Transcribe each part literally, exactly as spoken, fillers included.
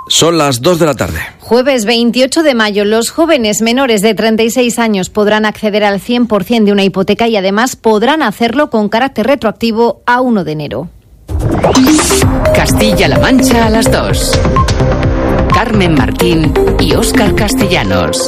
Son las dos de la tarde. Jueves veintiocho de mayo, los jóvenes menores de treinta y seis años podrán acceder al cien por ciento de una hipoteca y además podrán hacerlo con carácter retroactivo a uno de enero. Castilla-La Mancha a las dos. Carmen Martín y Óscar Castellanos.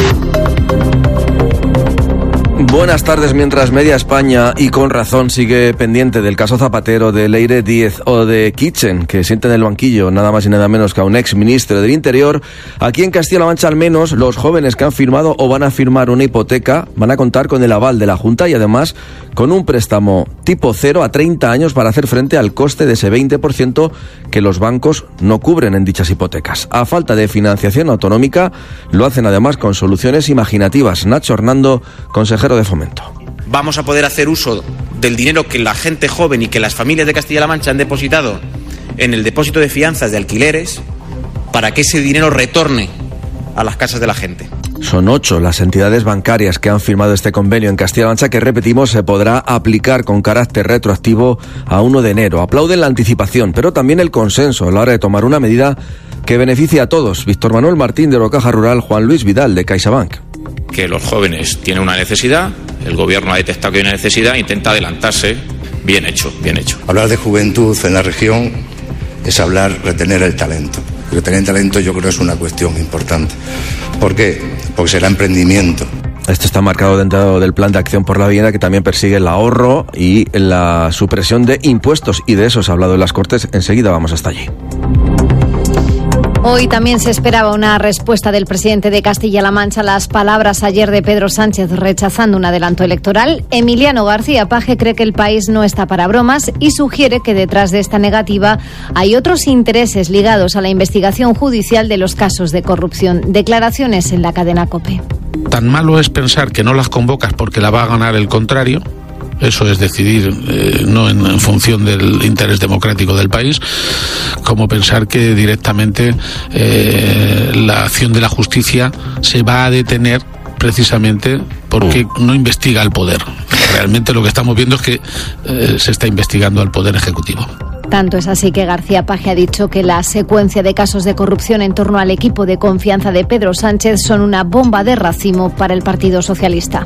Buenas tardes. Mientras media España, y con razón, sigue pendiente del caso Zapatero, de Leire Díez o de Kitchen, que siente en el banquillo nada más y nada menos que a un ex ministro del Interior, aquí en Castilla-La Mancha al menos los jóvenes que han firmado o van a firmar una hipoteca van a contar con el aval de la Junta y además con un préstamo tipo cero a treinta años para hacer frente al coste de ese veinte por ciento que los bancos no cubren en dichas hipotecas. A falta de financiación autonómica, lo hacen además con soluciones imaginativas. Nacho Hernando, consejero de Fomento. Vamos a poder hacer uso del dinero que la gente joven y que las familias de Castilla-La Mancha han depositado en el depósito de fianzas de alquileres para que ese dinero retorne a las casas de la gente. Son ocho las entidades bancarias que han firmado este convenio en Castilla-La Mancha que, repetimos, se podrá aplicar con carácter retroactivo a uno de enero. Aplauden la anticipación, pero también el consenso a la hora de tomar una medida que beneficie a todos. Víctor Manuel Martín de Eurocaja Rural, Juan Luis Vidal de CaixaBank. Que los jóvenes tienen una necesidad, el gobierno ha detectado que hay una necesidad, intenta adelantarse. Bien hecho, bien hecho. Hablar de juventud en la región es hablar, retener el talento. Retener el talento yo creo es una cuestión importante. ¿Por qué? Porque será emprendimiento. Esto está marcado dentro del Plan de Acción por la Vivienda, que también persigue el ahorro y la supresión de impuestos, y de eso se ha hablado en las Cortes. Enseguida vamos hasta allí. Hoy también se esperaba una respuesta del presidente de Castilla-La Mancha a las palabras ayer de Pedro Sánchez rechazando un adelanto electoral. Emiliano García Paje cree que el país no está para bromas y sugiere que detrás de esta negativa hay otros intereses ligados a la investigación judicial de los casos de corrupción. Declaraciones en la cadena COPE. Tan malo es pensar que no las convocas porque la va a ganar el contrario. Eso es decidir eh, no en, en función del interés democrático del país, como pensar que directamente eh, la acción de la justicia se va a detener precisamente porque no investiga al poder. Realmente lo que estamos viendo es que eh, se está investigando al poder ejecutivo. Tanto es así que García Paje ha dicho que la secuencia de casos de corrupción en torno al equipo de confianza de Pedro Sánchez son una bomba de racimo para el Partido Socialista.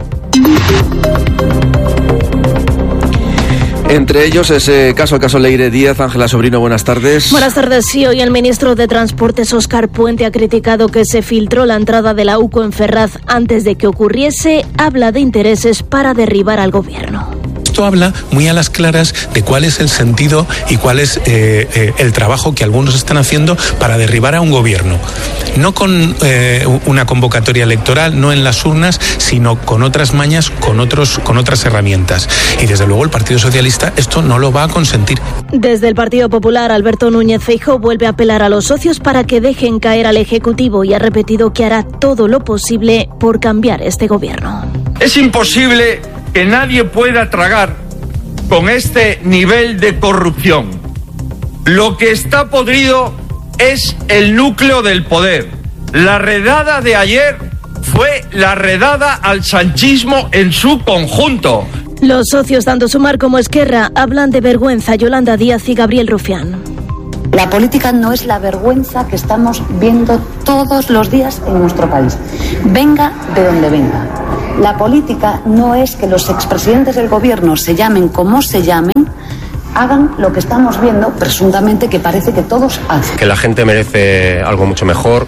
Entre ellos ese caso, el caso Leire Díez. Ángela Sobrino, buenas tardes. Buenas tardes. Sí, hoy el ministro de Transportes, Óscar Puente, ha criticado que se filtró la entrada de la U C O en Ferraz antes de que ocurriese. Habla de intereses para derribar al gobierno. Esto habla muy a las claras de cuál es el sentido y cuál es eh, eh, el trabajo que algunos están haciendo para derribar a un gobierno. No con eh, una convocatoria electoral, no en las urnas, sino con otras mañas, con, otros, con otras herramientas. Y desde luego el Partido Socialista esto no lo va a consentir. Desde el Partido Popular, Alberto Núñez Feijóo vuelve a apelar a los socios para que dejen caer al Ejecutivo y ha repetido que hará todo lo posible por cambiar este gobierno. Es imposible que nadie pueda tragar con este nivel de corrupción. Lo que está podrido es el núcleo del poder. La redada de ayer fue la redada al sanchismo en su conjunto. Los socios, tanto Sumar como Esquerra, hablan de vergüenza. Yolanda Díaz y Gabriel Rufián. La política no es la vergüenza que estamos viendo todos los días en nuestro país. Venga de donde venga. La política no es que los expresidentes del gobierno se llamen como se llamen, hagan lo que estamos viendo, presuntamente, que parece que todos hacen. Que la gente merece algo mucho mejor,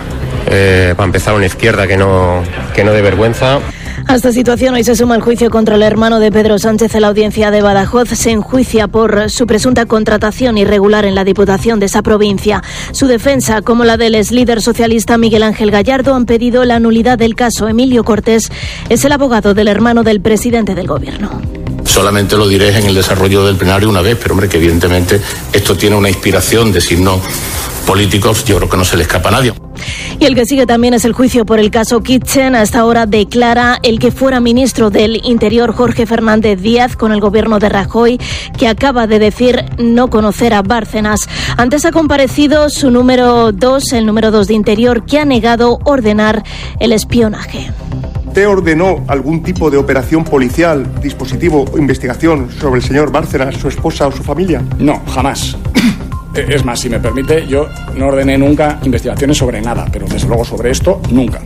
eh, para empezar una izquierda que no, que no dé vergüenza. A esta situación hoy se suma el juicio contra el hermano de Pedro Sánchez en la audiencia de Badajoz. Se enjuicia por su presunta contratación irregular en la Diputación de esa provincia. Su defensa, como la del ex líder socialista Miguel Ángel Gallardo, han pedido la nulidad del caso. Emilio Cortés es el abogado del hermano del presidente del Gobierno. Solamente lo diré en el desarrollo del plenario una vez, pero hombre, que evidentemente esto tiene una inspiración de signos políticos, yo creo que no se le escapa a nadie. Y el que sigue también es el juicio por el caso Kitchen. A esta hora declara el que fuera ministro del Interior, Jorge Fernández Díaz, con el gobierno de Rajoy, que acaba de decir no conocer a Bárcenas. Antes ha comparecido su número dos, el número dos de Interior, que ha negado ordenar el espionaje. ¿Usted ordenó algún tipo de operación policial, dispositivo o investigación sobre el señor Bárcenas, su esposa o su familia? No, jamás. Es más, si me permite, yo no ordené nunca investigaciones sobre nada, pero desde luego sobre esto, nunca.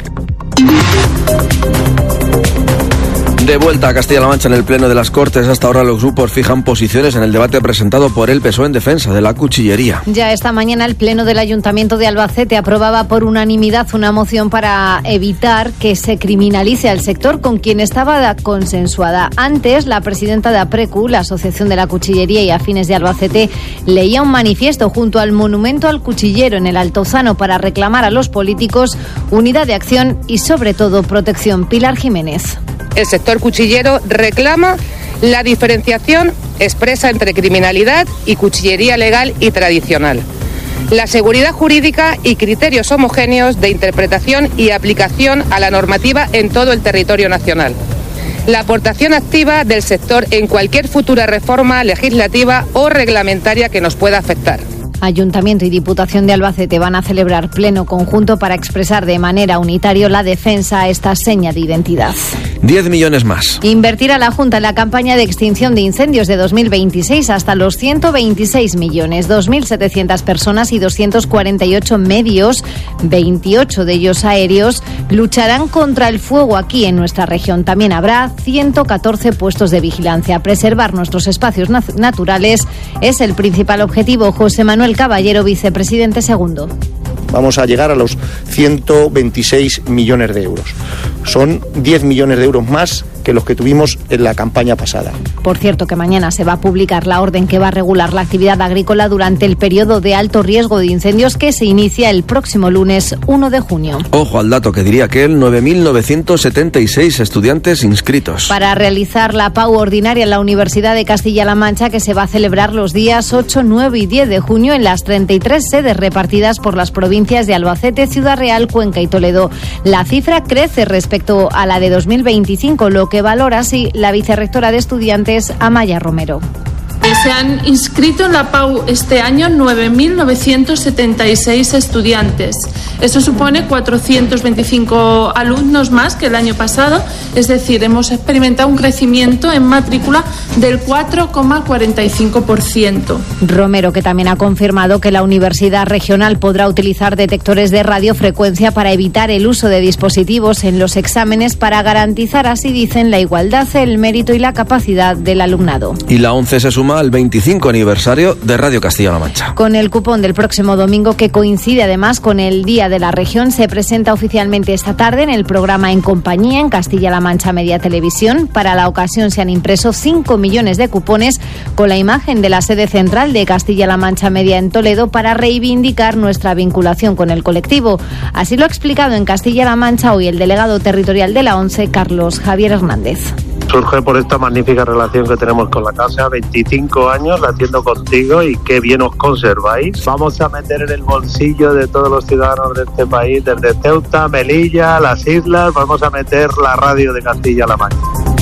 De vuelta a Castilla-La Mancha en el Pleno de las Cortes, hasta ahora los grupos fijan posiciones en el debate presentado por el P S O E en defensa de la cuchillería. Ya esta mañana el Pleno del Ayuntamiento de Albacete aprobaba por unanimidad una moción para evitar que se criminalice al sector, con quien estaba consensuada. Antes, la presidenta de APRECU, la Asociación de la Cuchillería y Afines de Albacete, leía un manifiesto junto al monumento al cuchillero en el Altozano para reclamar a los políticos unidad de acción y, sobre todo, protección. Pilar Jiménez. El sector cuchillero reclama la diferenciación expresa entre criminalidad y cuchillería legal y tradicional, la seguridad jurídica y criterios homogéneos de interpretación y aplicación a la normativa en todo el territorio nacional, la aportación activa del sector en cualquier futura reforma legislativa o reglamentaria que nos pueda afectar. Ayuntamiento y Diputación de Albacete van a celebrar pleno conjunto para expresar de manera unitaria la defensa a esta seña de identidad. diez millones más. Invertirá la Junta en la campaña de extinción de incendios de dos mil veintiséis hasta los ciento veintiséis millones, dos mil setecientas personas y doscientos cuarenta y ocho medios, veintiocho de ellos aéreos, lucharán contra el fuego aquí en nuestra región. También habrá ciento catorce puestos de vigilancia. Preservar nuestros espacios nat- naturales es el principal objetivo. José Manuel Caballero, vicepresidente segundo. Vamos a llegar a los ciento veintiséis millones de euros. Son diez millones de euros más que los que tuvimos en la campaña pasada. Por cierto, que mañana se va a publicar la orden que va a regular la actividad agrícola durante el periodo de alto riesgo de incendios que se inicia el próximo lunes uno de junio. Ojo al dato que diría que el nueve mil novecientos setenta y seis estudiantes inscritos. Para realizar la P A U ordinaria en la Universidad de Castilla-La Mancha, que se va a celebrar los días ocho, nueve y diez de junio en las treinta y tres sedes repartidas por las provincias de Albacete, Ciudad Real, Cuenca y Toledo. La cifra crece respecto a la de dos mil veinticinco, lo que valora así la vicerrectora de estudiantes, Amaya Romero. Se han inscrito en la P A U este año nueve mil novecientos setenta y seis estudiantes. Eso supone cuatrocientos veinticinco alumnos más que el año pasado, es decir, hemos experimentado un crecimiento en matrícula del cuatro coma cuarenta y cinco por ciento. Romero, que también ha confirmado que la Universidad Regional podrá utilizar detectores de radiofrecuencia para evitar el uso de dispositivos en los exámenes para garantizar, así dicen, la igualdad, el mérito y la capacidad del alumnado. Y la ONCE se suma al veinticinco aniversario de Radio Castilla-La Mancha. Con el cupón del próximo domingo, que coincide además con el Día de la Región, se presenta oficialmente esta tarde en el programa En Compañía en Castilla-La Mancha Media Televisión. Para la ocasión se han impreso cinco millones de cupones con la imagen de la sede central de Castilla-La Mancha Media en Toledo para reivindicar nuestra vinculación con el colectivo. Así lo ha explicado en Castilla-La Mancha hoy el delegado territorial de la ONCE, Carlos Javier Hernández. Surge por esta magnífica relación que tenemos con la casa, veinticinco años la haciendo contigo y qué bien os conserváis. Vamos a meter en el bolsillo de todos los ciudadanos de este país, desde Ceuta, Melilla, las islas, vamos a meter la radio de Castilla-La Mancha.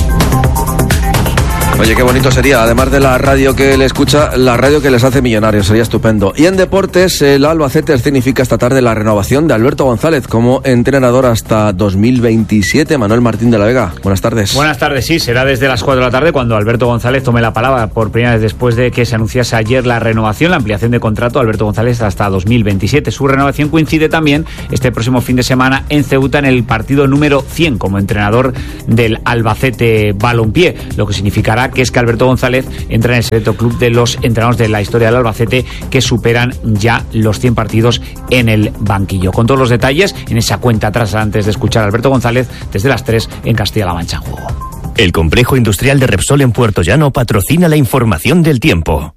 Oye, qué bonito sería, además de la radio que le escucha, la radio que les hace millonarios, sería estupendo. Y en deportes, el Albacete escenifica esta tarde la renovación de Alberto González como entrenador hasta dos mil veintisiete. Manuel Martín de la Vega, buenas tardes. Buenas tardes, sí, será desde las cuatro de la tarde cuando Alberto González tome la palabra por primera vez después de que se anunciase ayer la renovación, la ampliación de contrato a Alberto González hasta dos mil veintisiete. Su renovación coincide también este próximo fin de semana en Ceuta en el partido número cien como entrenador del Albacete Balompié, lo que significará que es que Alberto González entra en el selecto club de los entrenadores de la historia del Albacete que superan ya los cien partidos en el banquillo. Con todos los detalles en esa cuenta atrás antes de escuchar a Alberto González desde las tres en Castilla-La Mancha en juego. El complejo industrial de Repsol en Puerto Llano patrocina la información del tiempo.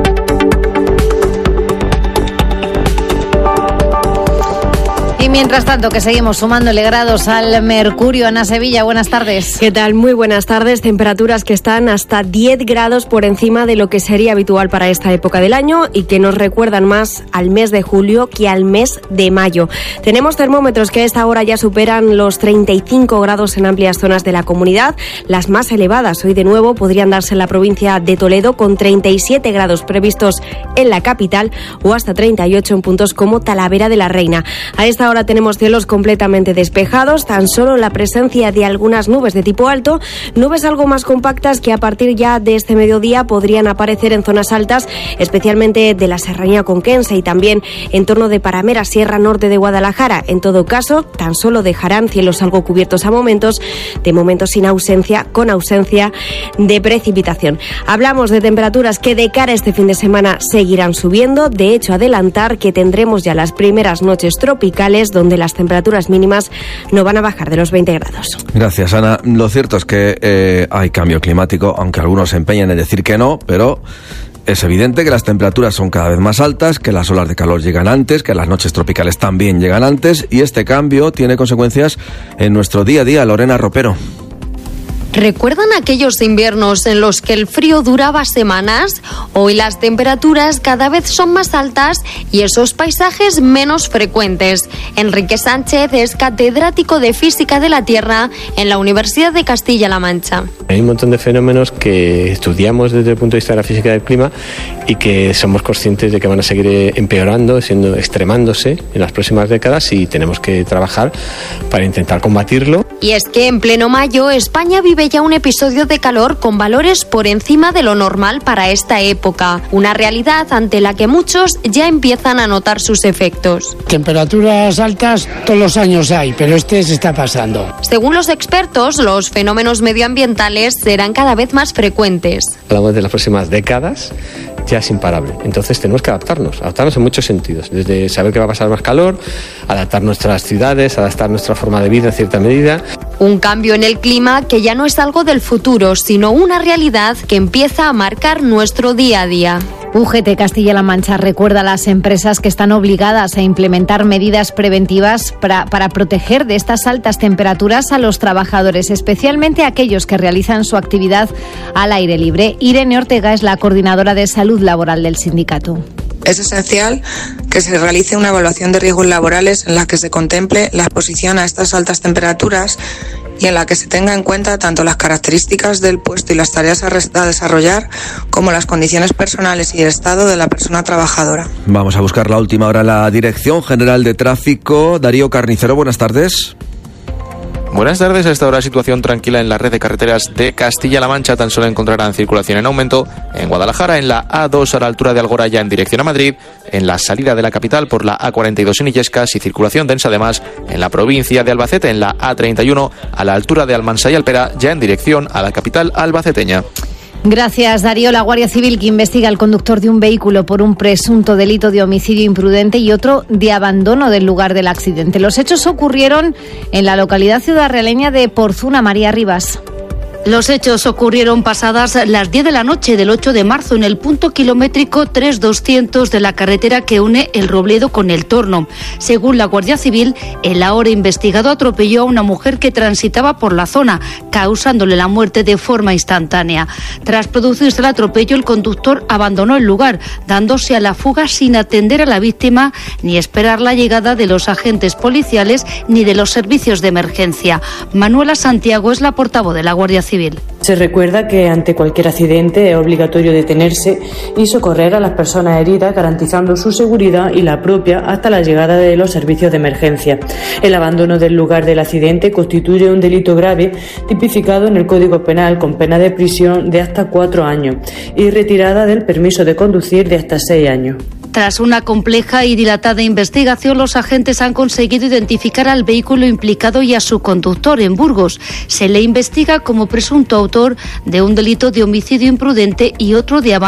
Y mientras tanto que seguimos sumándole grados al mercurio. Ana Sevilla, buenas tardes. ¿Qué tal? Muy buenas tardes. Temperaturas que están hasta diez grados por encima de lo que sería habitual para esta época del año y que nos recuerdan más al mes de julio que al mes de mayo. Tenemos termómetros que a esta hora ya superan los treinta y cinco grados en amplias zonas de la comunidad. Las más elevadas hoy de nuevo podrían darse en la provincia de Toledo con treinta y siete grados previstos en la capital o hasta treinta y ocho en puntos como Talavera de la Reina. A esta hora hora tenemos cielos completamente despejados, tan solo la presencia de algunas nubes de tipo alto, nubes algo más compactas que a partir ya de este mediodía podrían aparecer en zonas altas, especialmente de la Serranía Conquense y también en torno de Paramera, Sierra Norte de Guadalajara. En todo caso, tan solo dejarán cielos algo cubiertos a momentos, de momento sin ausencia, con ausencia de precipitación. Hablamos de temperaturas que de cara a este fin de semana seguirán subiendo. De hecho, adelantar que tendremos ya las primeras noches tropicales donde las temperaturas mínimas no van a bajar de los veinte grados. Gracias, Ana. Lo cierto es que eh, hay cambio climático, aunque algunos se empeñan en decir que no, pero es evidente que las temperaturas son cada vez más altas, que las olas de calor llegan antes, que las noches tropicales también llegan antes, y este cambio tiene consecuencias en nuestro día a día. Lorena Ropero. ¿Recuerdan aquellos inviernos en los que el frío duraba semanas? Hoy las temperaturas cada vez son más altas y esos paisajes menos frecuentes. Enrique Sánchez es catedrático de Física de la Tierra en la Universidad de Castilla-La Mancha. Hay un montón de fenómenos que estudiamos desde el punto de vista de la física del clima y que somos conscientes de que van a seguir empeorando, siendo extremándose en las próximas décadas, y tenemos que trabajar para intentar combatirlo. Y es que en pleno mayo España vive ya un episodio de calor con valores por encima de lo normal para esta época. Una realidad ante la que muchos ya empiezan a notar sus efectos. Temperaturas altas todos los años hay, pero este se está pasando. Según los expertos, los fenómenos medioambientales serán cada vez más frecuentes. Hablamos de las próximas décadas, ya es imparable. Entonces tenemos que adaptarnos, adaptarnos en muchos sentidos. Desde saber que va a pasar más calor, adaptar nuestras ciudades, adaptar nuestra forma de vida en cierta medida. Un cambio en el clima que ya no es algo del futuro, sino una realidad que empieza a marcar nuestro día a día. U G T Castilla-La Mancha recuerda a las empresas que están obligadas a implementar medidas preventivas para, para proteger de estas altas temperaturas a los trabajadores, especialmente aquellos que realizan su actividad al aire libre. Irene Ortega es la coordinadora de salud laboral del sindicato. Es esencial que se realice una evaluación de riesgos laborales en la que se contemple la exposición a estas altas temperaturas y en la que se tenga en cuenta tanto las características del puesto y las tareas a desarrollar como las condiciones personales y el estado de la persona trabajadora. Vamos a buscar la última hora. La Dirección General de Tráfico. Darío Carnicero, buenas tardes. Buenas tardes. A esta hora situación tranquila en la red de carreteras de Castilla-La Mancha. Tan solo encontrarán circulación en aumento en Guadalajara, en la A dos a la altura de Algoraya en dirección a Madrid, en la salida de la capital por la A cuarenta y dos en Illescas, y circulación densa además en la provincia de Albacete en la A treinta y uno a la altura de Almansa y Alpera, ya en dirección a la capital albaceteña. Gracias, Darío. La Guardia Civil, que investiga al conductor de un vehículo por un presunto delito de homicidio imprudente y otro de abandono del lugar del accidente. Los hechos ocurrieron en la localidad ciudadrealeña de Porzuna. María Rivas. Los hechos ocurrieron pasadas las diez de la noche del ocho de marzo en el punto kilométrico tres doscientos de la carretera que une El Robledo con El Torno. Según la Guardia Civil, el ahora investigado atropelló a una mujer que transitaba por la zona, causándole la muerte de forma instantánea. Tras producirse el atropello, el conductor abandonó el lugar, dándose a la fuga sin atender a la víctima ni esperar la llegada de los agentes policiales ni de los servicios de emergencia. Manuela Santiago es la portavoz de la Guardia Civil. Se recuerda que ante cualquier accidente es obligatorio detenerse y socorrer a las personas heridas, garantizando su seguridad y la propia hasta la llegada de los servicios de emergencia. El abandono del lugar del accidente constituye un delito grave tipificado en el Código Penal con pena de prisión de hasta cuatro años y retirada del permiso de conducir de hasta seis años. Tras una compleja y dilatada investigación, los agentes han conseguido identificar al vehículo implicado y a su conductor en Burgos. Se le investiga como presunto autor de un delito de homicidio imprudente y otro de abandono